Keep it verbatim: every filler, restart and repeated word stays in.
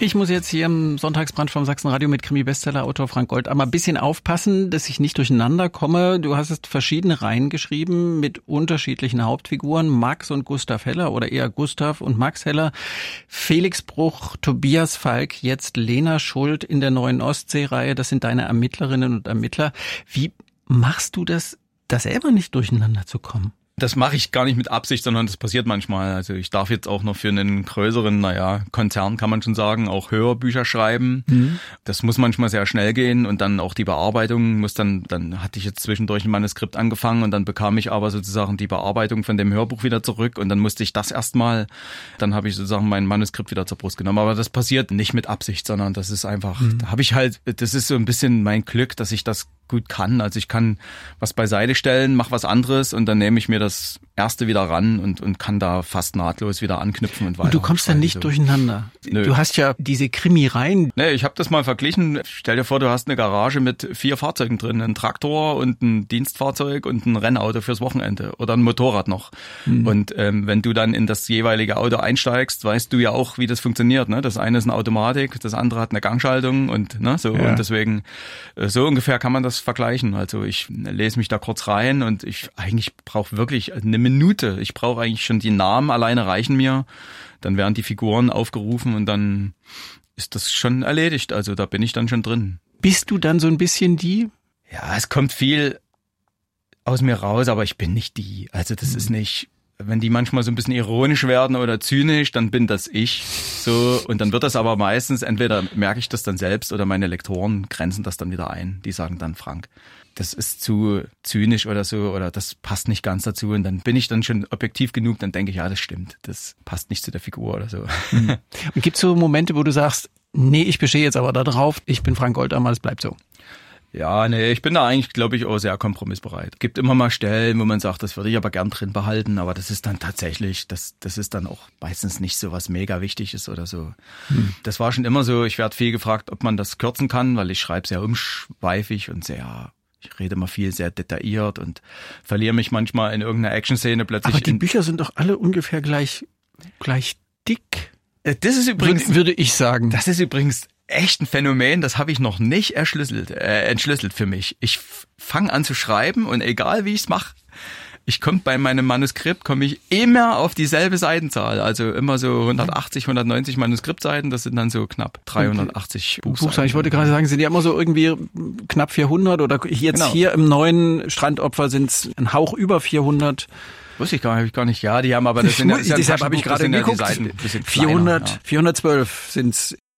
Ich muss jetzt hier im Sonntagsbrunch vom Sachsenradio mit Krimi-Bestseller-Autor Frank Goldammer ein bisschen aufpassen, dass ich nicht durcheinander komme. Du hast es verschiedene Reihen geschrieben mit unterschiedlichen Hauptfiguren. Max und Gustav Heller oder eher Gustav und Max Heller. Felix Bruch, Tobias Falk, jetzt Lena Schuld in der Neuen Ostsee-Reihe. Das sind deine Ermittlerinnen und Ermittler. Wie machst du das, da selber nicht durcheinander zu kommen? Das mache ich gar nicht mit Absicht, sondern das passiert manchmal. Also ich darf jetzt auch noch für einen größeren, naja, Konzern kann man schon sagen, auch Hörbücher schreiben. Mhm. Das muss manchmal sehr schnell gehen und dann auch die Bearbeitung muss dann, dann hatte ich jetzt zwischendurch ein Manuskript angefangen und dann bekam ich aber sozusagen die Bearbeitung von dem Hörbuch wieder zurück und dann musste ich das erstmal, dann habe ich sozusagen mein Manuskript wieder zur Brust genommen. Aber das passiert nicht mit Absicht, sondern das ist einfach, mhm. da habe ich halt, das ist so ein bisschen mein Glück, dass ich das gut kann. Also ich kann was beiseite stellen, mache was anderes und dann nehme ich mir das erste wieder ran und und kann da fast nahtlos wieder anknüpfen und weiter. Und du kommst dann nicht so durcheinander. Nö. Du hast ja diese Krimireihen. Nee, ich habe das mal verglichen. Stell dir vor, du hast eine Garage mit vier Fahrzeugen drin, ein Traktor und ein Dienstfahrzeug und ein Rennauto fürs Wochenende oder ein Motorrad noch. Mhm. Und ähm, wenn du dann in das jeweilige Auto einsteigst, weißt du ja auch, wie das funktioniert. Ne? Das eine ist eine Automatik, das andere hat eine Gangschaltung und ne, so ja. Und deswegen äh, so ungefähr kann man das vergleichen. Also ich lese mich da kurz rein und ich eigentlich brauche wirklich eine Minute. Ich brauche eigentlich schon die Namen alleine reichen mir. Dann werden die Figuren aufgerufen und dann ist das schon erledigt. Also da bin ich dann schon drin. Bist du dann so ein bisschen die? Ja, es kommt viel aus mir raus, aber ich bin nicht die. Also das mhm. ist nicht, wenn die manchmal so ein bisschen ironisch werden oder zynisch, dann bin das ich. So, und dann wird das aber meistens, entweder merke ich das dann selbst oder meine Lektoren grenzen das dann wieder ein. Die sagen dann, Frank, das ist zu zynisch oder so oder das passt nicht ganz dazu. Und dann bin ich dann schon objektiv genug, dann denke ich, ja, das stimmt. Das passt nicht zu der Figur oder so. Mhm. Und gibt es so Momente, wo du sagst, nee, ich bestehe jetzt aber da drauf, ich bin Frank Goldammer, es bleibt so? Ja, nee, ich bin da eigentlich, glaube ich, auch sehr kompromissbereit. Gibt immer mal Stellen, wo man sagt, das würde ich aber gern drin behalten, aber das ist dann tatsächlich, das das ist dann auch meistens nicht so was mega Wichtiges oder so. Hm. Das war schon immer so, ich werde viel gefragt, ob man das kürzen kann, weil ich schreibe sehr umschweifig und sehr, ich rede immer viel sehr detailliert und verliere mich manchmal in irgendeiner Action-Szene plötzlich. Aber die Bücher sind doch alle ungefähr gleich, gleich dick. Das ist übrigens, würde, würde ich sagen. Das ist übrigens echt ein Phänomen, das habe ich noch nicht erschlüsselt, äh, entschlüsselt für mich. Ich fange an zu schreiben und egal wie ich es mache, ich komme bei meinem Manuskript, komme ich immer auf dieselbe Seitenzahl. Also immer so hundertachtzig, hundertneunzig Manuskriptseiten, das sind dann so knapp dreihundertachtzig Buchseiten. Buchseiten. Ich wollte gerade sagen, sind die immer so irgendwie knapp vierhundert oder jetzt genau. Hier im neuen Strandopfer sind es ein Hauch über vierhundert. Wusste ich gar nicht, habe ich gar nicht. Ja, die haben aber das sind ja, das deshalb habe ich gerade geguckt. Ja die Seiten, vierhundert, kleiner, ja. vierhundertzwölf sind's